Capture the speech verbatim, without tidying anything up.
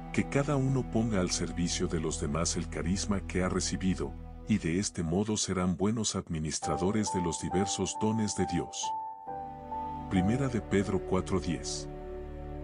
Que cada uno ponga al servicio de los demás el carisma que ha recibido, y de este modo serán buenos administradores de los diversos dones de Dios. Primera de Pedro cuatro diez.